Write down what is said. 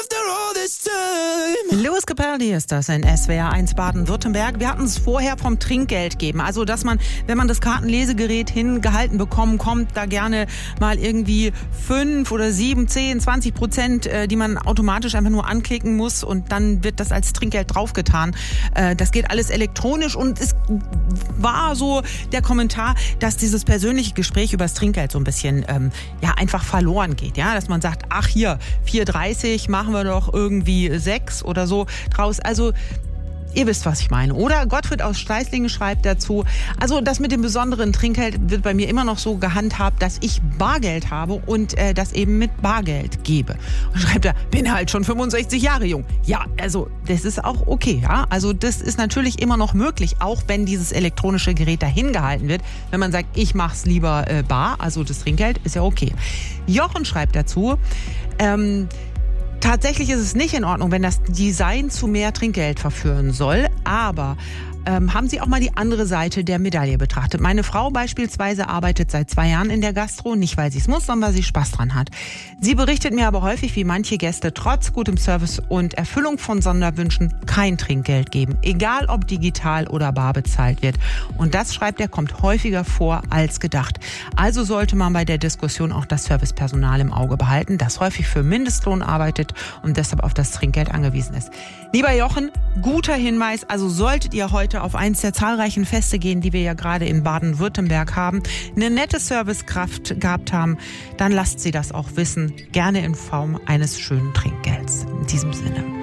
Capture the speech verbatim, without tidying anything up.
Lewis Capaldi ist das in S W R eins Baden-Württemberg. Wir hatten es vorher vom Trinkgeld geben. Also, dass man, wenn man das Kartenlesegerät hingehalten bekommen kommt, da gerne mal irgendwie fünf oder sieben, zehn, zwanzig Prozent, äh, die man automatisch einfach nur anklicken muss und dann wird das als Trinkgeld draufgetan. Äh, das geht alles elektronisch und es war so der Kommentar, dass dieses persönliche Gespräch über das Trinkgeld so ein bisschen ähm, ja einfach verloren geht. Ja, dass man sagt, ach hier, vier dreißig machen wir doch irgendwie sechs oder so draus. Also ihr wisst, was ich meine, oder? Gottfried aus Steißlingen schreibt dazu, also das mit dem besonderen Trinkgeld wird bei mir immer noch so gehandhabt, dass ich Bargeld habe und äh, das eben mit Bargeld gebe. Und schreibt er, bin halt schon fünfundsechzig Jahre jung. Ja, also das ist auch okay, ja. Also das ist natürlich immer noch möglich, auch wenn dieses elektronische Gerät dahin gehalten wird. Wenn man sagt, ich mach's lieber äh, bar, also das Trinkgeld, ist ja okay. Jochen schreibt dazu, ähm, tatsächlich ist es nicht in Ordnung, wenn das Design zu mehr Trinkgeld verführen soll, aber ähm, haben Sie auch mal die andere Seite der Medaille betrachtet? Meine Frau beispielsweise arbeitet seit zwei Jahren in der Gastro, nicht weil sie es muss, sondern weil sie Spaß dran hat. Sie berichtet mir aber häufig, wie manche Gäste trotz gutem Service und Erfüllung von Sonderwünschen kein Trinkgeld geben, egal ob digital oder bar bezahlt wird. Und das, schreibt er, kommt häufiger vor als gedacht. Also sollte man bei der Diskussion auch das Servicepersonal im Auge behalten, das häufig für Mindestlohn arbeitet und deshalb auf das Trinkgeld angewiesen ist. Lieber Jochen, guter Hinweis, also solltet ihr heute auf eins der zahlreichen Feste gehen, die wir ja gerade in Baden-Württemberg haben, eine nette Servicekraft gehabt haben, dann lasst sie das auch wissen, gerne in Form eines schönen Trinkgelds. In diesem Sinne.